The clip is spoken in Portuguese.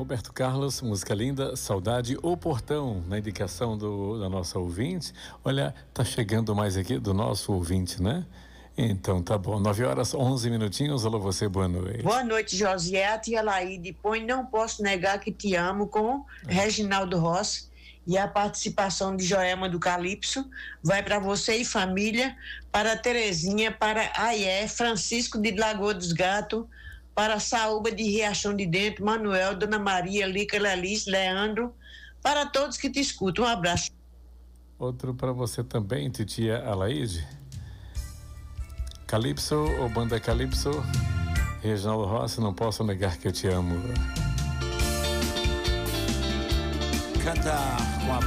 Roberto Carlos, música linda, Saudade, O Portão, na indicação da nossa ouvinte. Olha, tá chegando mais aqui do nosso ouvinte, né? Então tá bom, 9h11. Alô, você, boa noite. Boa noite, Josié. A tia Laíde põe Não Posso Negar Que Te Amo com Reginaldo Rossi. E a participação de Joelma do Calypso vai para você e família, para Terezinha, para Ayé, Francisco de Lagoa dos Gatos, para Saúba de Riachão de Dentro, Manuel, Dona Maria, Lica, Lelice, Leandro, para todos que te escutam. Um abraço. Outro para você também, titia Alaide. Calypso ou banda Calypso, Reginaldo Rossi, Não Posso Negar Que Eu Te Amo. Canta com a